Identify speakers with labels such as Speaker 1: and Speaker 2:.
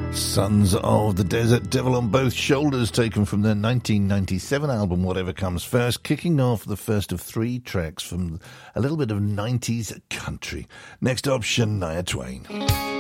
Speaker 1: Sons of the Desert, Devil on Both Shoulders, taken from their 1997 album Whatever Comes First, kicking off the first of three tracks from a little bit of 90s country. Next up, Shania Twain.